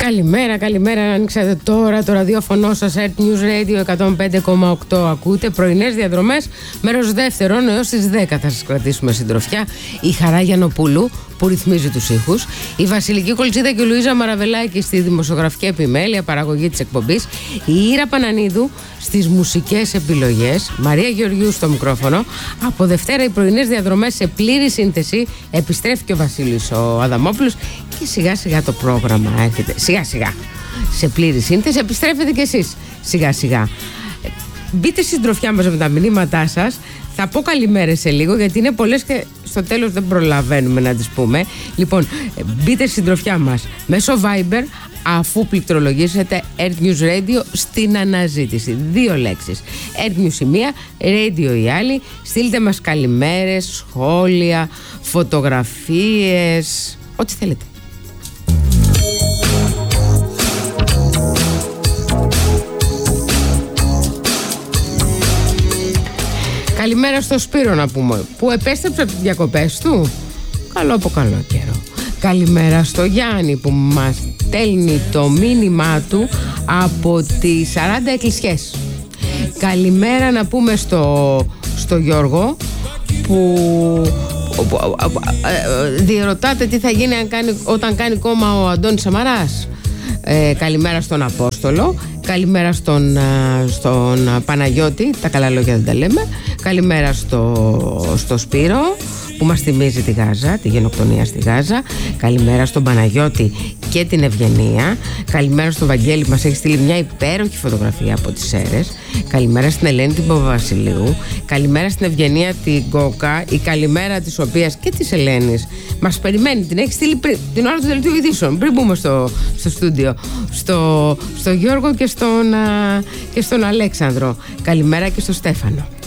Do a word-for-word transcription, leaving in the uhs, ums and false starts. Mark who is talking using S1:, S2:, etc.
S1: Καλημέρα, καλημέρα. Ανοίξατε τώρα το ραδιόφωνο σας, Earth News Radio εκατόν πέντε κόμμα οκτώ. Ακούτε πρωινές διαδρομές, μέρος δεύτερον, έως τις δέκα θα σας κρατήσουμε συντροφιά. Η Χαρά Γιαννοπούλου που ρυθμίζει τους ήχους, η Βασιλική Κολτσίδα και η Λουίζα Μαραβελάκη στη δημοσιογραφική επιμέλεια, παραγωγή της εκπομπής, η Ήρα Πανανίδου στις μουσικές επιλογές, Μαρία Γεωργιού στο μικρόφωνο. Από Δευτέρα οι πρωινές διαδρομές σε πλήρη σύνθεση. Επιστρέφει και ο Βασίλης ο Αδαμόπουλος και σιγά σιγά το πρόγραμμα έρχεται. Σιγά σιγά σε πλήρη σύνθεση. Επιστρέφετε κι εσείς σιγά σιγά. Μπείτε στη συντροφιά μας με τα μηνύματά σας. Θα πω καλημέρες σε λίγο γιατί είναι πολλές και στο τέλος δεν προλαβαίνουμε να τις πούμε. Λοιπόν, μπείτε στη συντροφιά μας μέσω Viber αφού πληκτρολογήσετε Earth News Radio στην αναζήτηση. Δύο λέξεις. Earth News η μία, Radio η άλλη. Στείλτε μας καλημέρες, σχόλια, φωτογραφίες, ό,τι θέλετε. Καλημέρα στο Σπύρο να πούμε, που επέστρεψε από τις διακοπές του. Καλό από καλό καιρό. Καλημέρα στο Γιάννη που μας στέλνει το μήνυμά του από τις σαράντα εκκλησιές. Καλημέρα να πούμε στο, στο Γιώργο που διερωτάται τι θα γίνει αν κάνει, όταν κάνει κόμμα ο Αντώνης Σαμαράς. Ε, καλημέρα στον Απόστολο. Καλημέρα στον, στον Παναγιώτη. Τα καλά λόγια δεν τα λέμε. Καλημέρα στο, στο Σπύρο που μας θυμίζει τη Γάζα, τη γενοκτονία στη Γάζα. Καλημέρα στον Παναγιώτη και την Ευγενία. Καλημέρα στον Βαγγέλη που μας έχει στείλει μια υπέροχη φωτογραφία από τις Σέρρες. Καλημέρα στην Ελένη την Παπαβασιλείου. Καλημέρα στην Ευγενία την Κόκα, η καλημέρα της οποίας και της Ελένης μας περιμένει. Την έχει στείλει πριν, την ώρα του δελτίου ειδήσεων, πριν μπούμε στο, στο στούντιο. Στο, στο Γιώργο και στον, και στον Αλέξανδρο. Καλημέρα και στο Στέφανο.